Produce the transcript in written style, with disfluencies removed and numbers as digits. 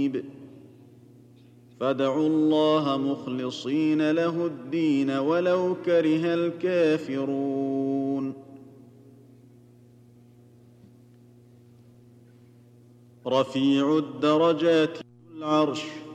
قريب فادعوا الله مخلصين له الدين ولو كره الكافرون رفيع الدرجات ذو العرش